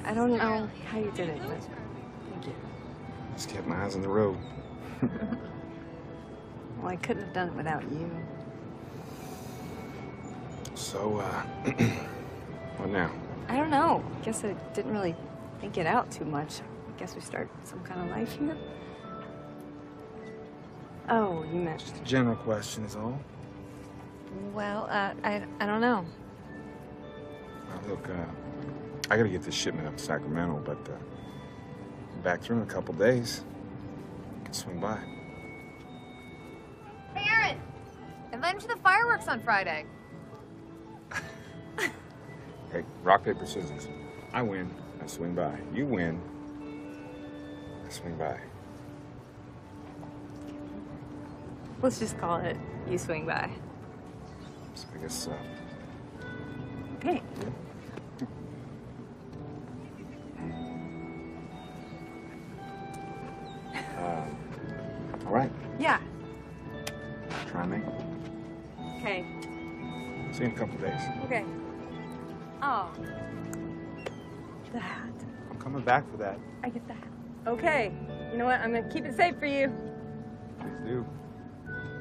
I don't know how you did it, but thank you. Just kept my eyes on the road. Well, I couldn't have done it without you. So, what now? I don't know. I guess I didn't really think it out too much. I guess we start some kind of life here. Oh, you meant... Just a general question is all. Well, I don't know. Look, I gotta get this shipment up to Sacramento, but back through in a couple days. I can swing by. Hey, Aaron! Invite him to the fireworks on Friday. Hey, rock, paper, scissors. I win, I swing by. You win, I swing by. Let's just call it you swing by. So I guess, Okay. All right. Yeah. Try me. Okay. See you in a couple days. Okay. Oh. The hat. I'm coming back for that. I get the hat. Okay. You know what? I'm gonna keep it safe for you. Please do.